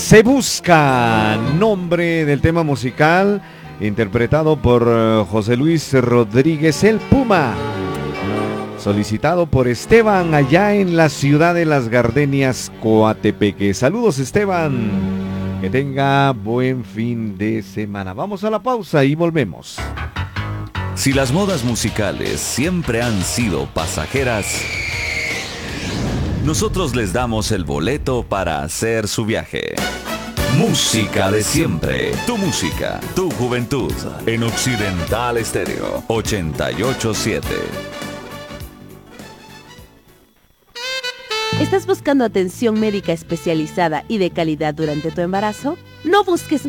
Se busca, nombre del tema musical, interpretado por José Luis Rodríguez el Puma, solicitado por Esteban allá en la ciudad de Las Gardenias, Coatepeque. Saludos, Esteban, que tenga buen fin de semana. Vamos a la pausa y volvemos. Si las modas musicales siempre han sido pasajeras, nosotros les damos el boleto para hacer su viaje. Música de siempre, tu música, tu juventud, en Occidental Estéreo 88.7. ¿Estás buscando atención médica especializada y de calidad durante tu embarazo? No busques